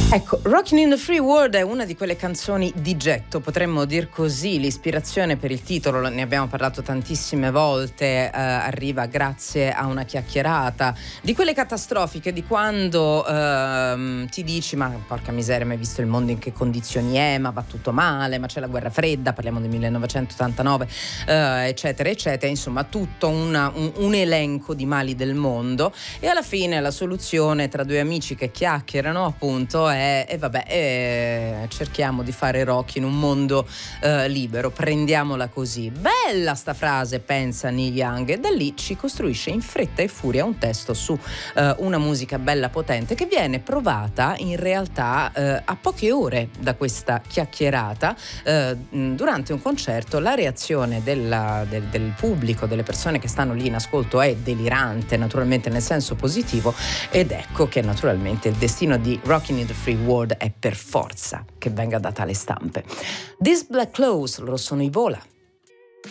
Ecco, Rockin' in the Free World è una di quelle canzoni di getto, potremmo dir così. L'ispirazione per il titolo, ne abbiamo parlato tantissime volte, arriva grazie a una chiacchierata di quelle catastrofiche, di quando ti dici ma porca miseria, ma hai visto il mondo in che condizioni è, ma va tutto male, ma c'è la guerra fredda, parliamo del 1989, eccetera eccetera, insomma tutto un elenco di mali del mondo, e alla fine la soluzione tra due amici che chiacchierano appunto cerchiamo di fare rock in un mondo libero, prendiamola così. Bella sta frase, pensa Neil Young, e da lì ci costruisce in fretta e furia un testo su una musica bella potente, che viene provata in realtà a poche ore da questa chiacchierata. Durante un concerto la reazione del pubblico, delle persone che stanno lì in ascolto, è delirante, naturalmente nel senso positivo, ed ecco che naturalmente il destino di Rockin' in the Free World è per forza che venga data alle stampe. These Black Clothes, loro sono i Vola.